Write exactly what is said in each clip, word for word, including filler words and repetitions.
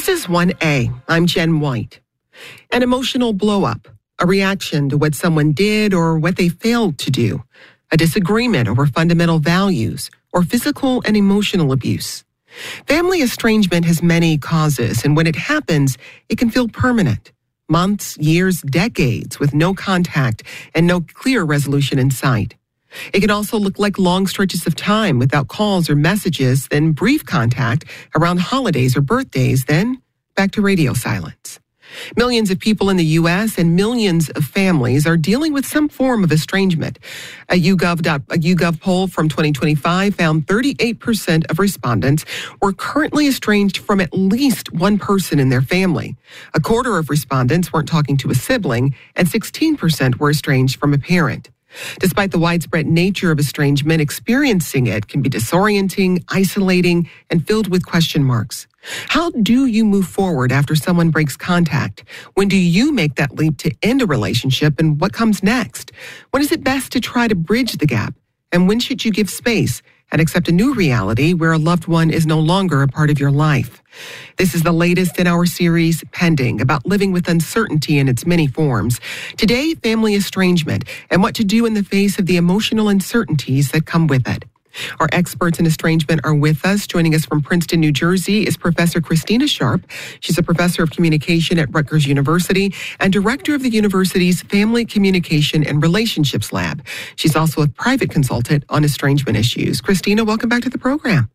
This is one A. I'm Jen White. An emotional blow-up, a reaction to what someone did or what they failed to do, a disagreement over fundamental values, or physical and emotional abuse. Family estrangement has many causes, and when it happens, it can feel permanent. Months, years, decades with no contact and no clear resolution in sight. It can also look like long stretches of time without calls or messages, then brief contact around holidays or birthdays, then back to radio silence. Millions of people in the U S and millions of families are dealing with some form of estrangement. A YouGov, a YouGov poll from twenty twenty-five found thirty-eight percent of respondents were currently estranged from at least one person in their family. A quarter of respondents weren't talking to a sibling, and sixteen percent were estranged from a parent. Despite the widespread nature of estrangement, experiencing it can be disorienting, isolating, and filled with question marks. How do you move forward after someone breaks contact? When do you make that leap to end a relationship, and what comes next? When is it best to try to bridge the gap? And when should you give space and accept a new reality where a loved one is no longer a part of your life? This is the latest in our series, Pending, about living with uncertainty in its many forms. Today, family estrangement and what to do in the face of the emotional uncertainties that come with it. Our experts in estrangement are with us. Joining us from Princeton, New Jersey is Professor Christina Sharp. She's a professor of communication at Rutgers University and director of the university's Family Communication and Relationships Lab. She's also a private consultant on estrangement issues. Christina, welcome back to the program.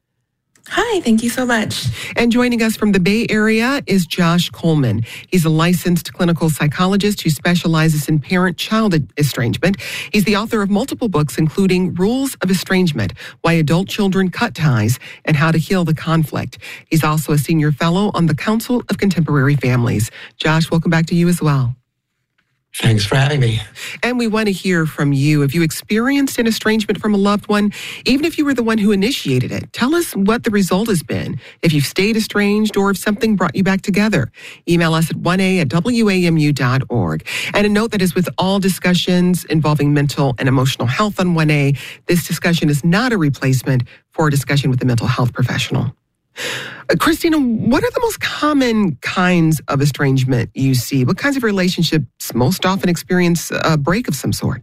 Hi, thank you so much. And joining us from the Bay Area is Josh Coleman. He's a licensed clinical psychologist who specializes in parent-child estrangement. He's the author of multiple books, including Rules of Estrangement, Why Adult Children Cut Ties, and How to Heal the Conflict. He's also a senior fellow on the Council of Contemporary Families. Josh, welcome back to you as well. Thanks for having me. And we want to hear from you. If you experienced an estrangement from a loved one, even if you were the one who initiated it, tell us what the result has been. If you've stayed estranged or if something brought you back together, email us at one a at w a m u dot org. And a note that is with all discussions involving mental and emotional health on one A, this discussion is not a replacement for a discussion with a mental health professional. Uh, Christina, what are the most common kinds of estrangement you see? What kinds of relationships most often experience a break of some sort?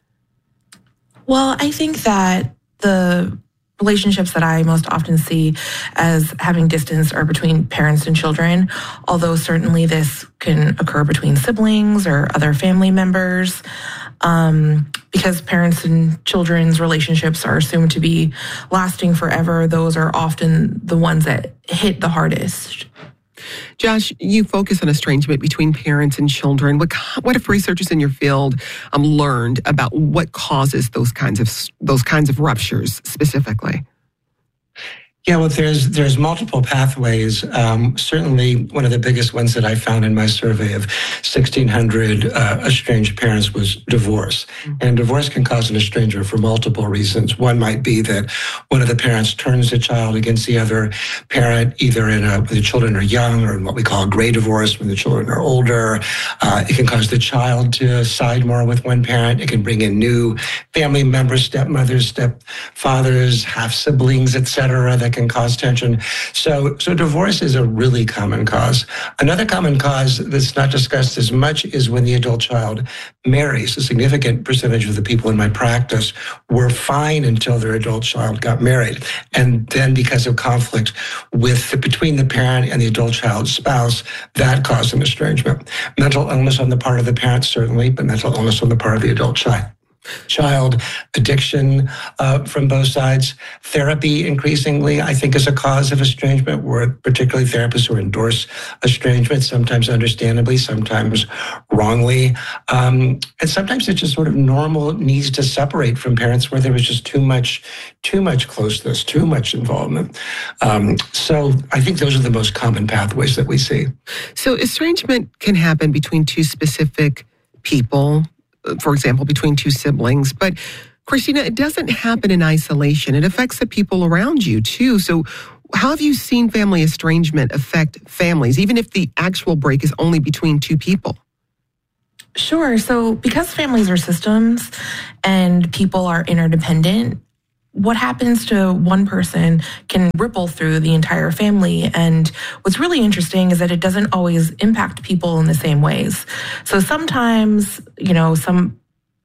Well, I think that the relationships that I most often see as having distance are between parents and children, although certainly this can occur between siblings or other family members. Um, because parents and children's relationships are assumed to be lasting forever, those are often the ones that hit the hardest. Josh, you focus on estrangement between parents and children. What what have researchers in your field um, learned about what causes those kinds of those kinds of ruptures specifically? Yeah, well, there's there's multiple pathways. Um, certainly, one of the biggest ones that I found in my survey of sixteen hundred uh, estranged parents was divorce. Mm-hmm. And divorce can cause an estrangement for multiple reasons. One might be that one of the parents turns the child against the other parent, either in a, when the children are young or in what we call a gray divorce when the children are older. Uh, it can cause the child to side more with one parent. It can bring in new family members, stepmothers, stepfathers, half-siblings, et cetera, that can cause tension. So, so divorce is a really common cause. Another common cause that's not discussed as much is when the adult child marries. A significant percentage of the people in my practice were fine until their adult child got married. And then because of conflict with the, between the parent and the adult child's spouse, that caused an estrangement. Mental illness on the part of the parent, certainly, but mental illness on the part of the adult child. Child addiction uh, from both sides. Therapy increasingly, I think, is a cause of estrangement, where particularly therapists who endorse estrangement, sometimes understandably, sometimes wrongly. Um, and sometimes it's just sort of normal needs to separate from parents where there was just too much, too much closeness, too much involvement. Um, so I think those are the most common pathways that we see. So estrangement can happen between two specific people, for example, between two siblings. But Christina, it doesn't happen in isolation. It affects the people around you too. So how have you seen family estrangement affect families, even if the actual break is only between two people? Sure. So because families are systems and people are interdependent, what happens to one person can ripple through the entire family. And what's really interesting is that it doesn't always impact people in the same ways. So sometimes, you know, some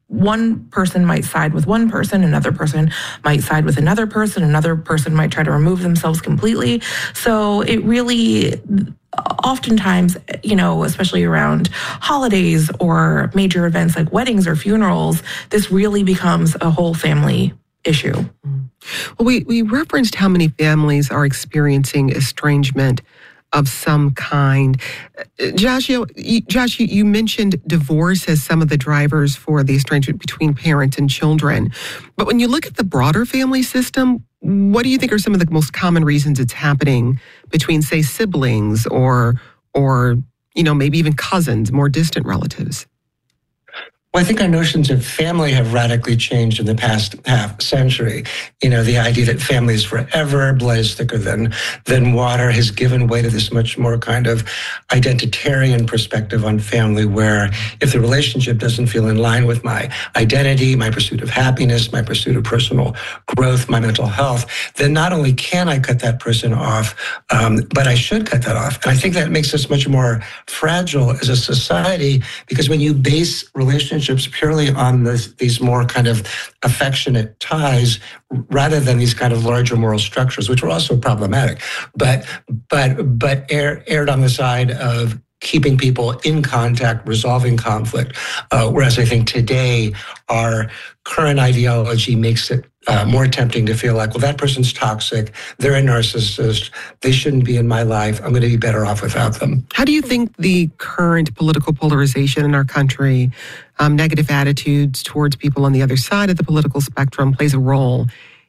one person might side with one person, another person might side with another person, another person might try to remove themselves completely. So it really, oftentimes, you know, especially around holidays or major events like weddings or funerals, this really becomes a whole family issue. Well, we, we referenced how many families are experiencing estrangement of some kind. Josh, you, Josh, you, you mentioned divorce as some of the drivers for the estrangement between parents and children. But when you look at the broader family system, what do you think are some of the most common reasons it's happening between, say, siblings or, or you know, maybe even cousins, more distant relatives? Well, I think our notions of family have radically changed in the past half century. You know, the idea that family is forever, blood is thicker than, than water has given way to this much more kind of identitarian perspective on family, where if the relationship doesn't feel in line with my identity, my pursuit of happiness, my pursuit of personal growth, my mental health, then not only can I cut that person off, um, but I should cut that off. And I think that makes us much more fragile as a society, because when you base relationships purely on this, these more kind of affectionate ties rather than these kind of larger moral structures, which are also problematic, but but but err, erred on the side of keeping people in contact, resolving conflict. Uh, whereas I think today our current ideology makes it uh, more tempting to feel like, well, that person's toxic, they're a narcissist, they shouldn't be in my life, I'm going to be better off without them. How do you think the current political polarization in our country, um, negative attitudes towards people on the other side of the political spectrum, plays a role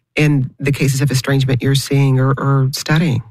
in the cases of estrangement you're seeing or, or studying?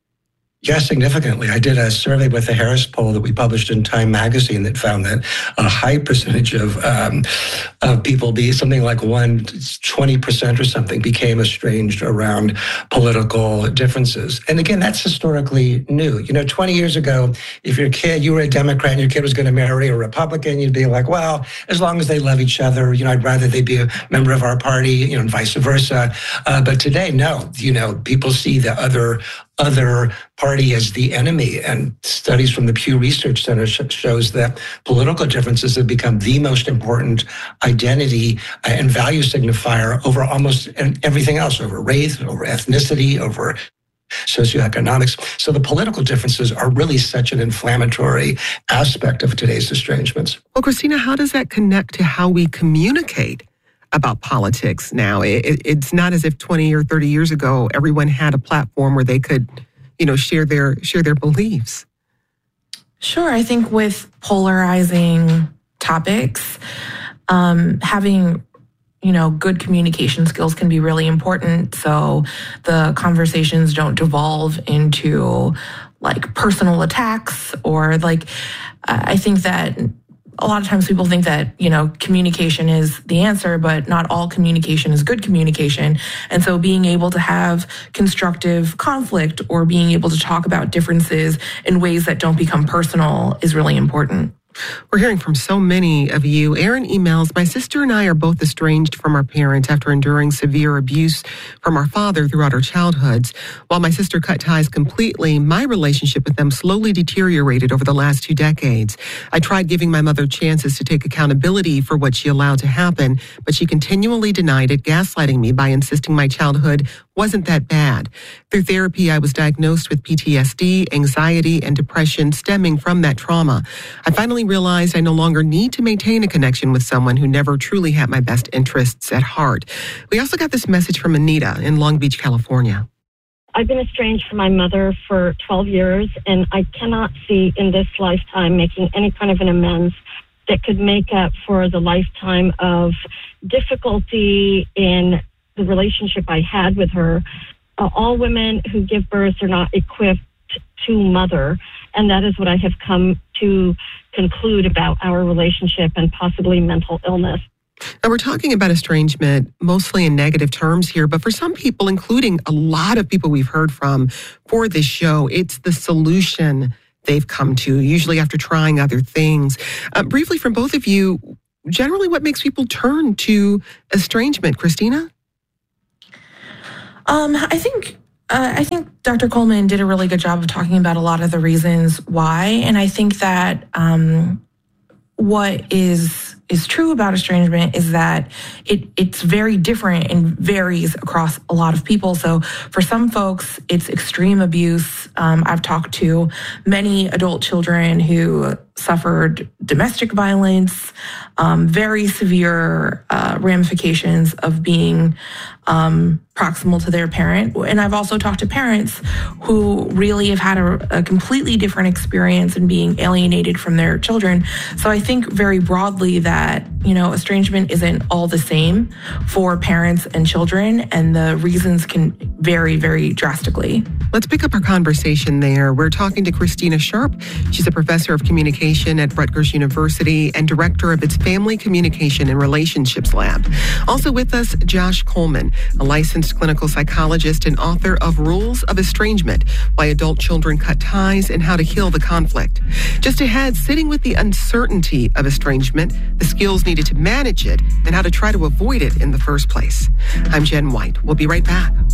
Yes, significantly. I did a survey with the Harris poll that we published in Time magazine that found that a high percentage of um, of people, be something like one twenty percent or something, became estranged around political differences. And again, that's historically new. You know, twenty years ago, if your kid, you were a Democrat and your kid was going to marry a Republican, you'd be like, well, as long as they love each other, you know, I'd rather they be a member of our party, you know, and vice versa. Uh, but today, no, you know, people see the other other party as the enemy. And studies from the Pew Research Center sh- shows that political differences have become the most important identity and value signifier over almost everything else, over race, over ethnicity, over socioeconomics. So the political differences are really such an inflammatory aspect of today's estrangements. Well, Christina, how does that connect to how we communicate about politics now? It, it's not as if twenty or thirty years ago, everyone had a platform where they could, you know, share their share their beliefs. Sure. I think with polarizing topics, um, having, you know, good communication skills can be really important. So the conversations don't devolve into like personal attacks or like, I think that a lot of times people think that, you know, communication is the answer, but not all communication is good communication. And so being able to have constructive conflict or being able to talk about differences in ways that don't become personal is really important. We're hearing from so many of you. Aaron emails, my sister and I are both estranged from our parents after enduring severe abuse from our father throughout our childhoods. While my sister cut ties completely, my relationship with them slowly deteriorated over the last two decades. I tried giving my mother chances to take accountability for what she allowed to happen, but she continually denied it, gaslighting me by insisting my childhood wasn't that bad. Through therapy, I was diagnosed with P T S D, anxiety, and depression stemming from that trauma. I finally realized I no longer need to maintain a connection with someone who never truly had my best interests at heart. We also got this message from Anita in Long Beach, California. I've been estranged from my mother for twelve years, and I cannot see in this lifetime making any kind of an amends that could make up for the lifetime of difficulty in the relationship I had with her. Uh, all women who give birth are not equipped to mother, and that is what I have come to conclude about our relationship and possibly mental illness. Now, we're talking about estrangement mostly in negative terms here, but for some people, including a lot of people we've heard from for this show, it's the solution they've come to, usually after trying other things. Uh, briefly, from both of you, generally what makes people turn to estrangement, Christina? Um, I think uh, I think Doctor Coleman did a really good job of talking about a lot of the reasons why, and I think that um, what is is true about estrangement is that it it's very different and varies across a lot of people. So for some folks, it's extreme abuse. Um, I've talked to many adult children who suffered domestic violence, um, very severe uh, ramifications of being um, proximal to their parent. And I've also talked to parents who really have had a, a completely different experience in being alienated from their children. So I think very broadly that, you know, estrangement isn't all the same for parents and children, and the reasons can vary very drastically. Let's pick up our conversation there. We're talking to Christina Sharp. She's a professor of communication at Rutgers University and director of its Family Communication and Relationships Lab. Also with us, Josh Coleman, a licensed clinical psychologist and author of Rules of Estrangement, Why Adult Children Cut Ties and How to Heal the Conflict. Just ahead, sitting with the uncertainty of estrangement, the skills needed to manage it, and how to try to avoid it in the first place. I'm Jen White. We'll be right back.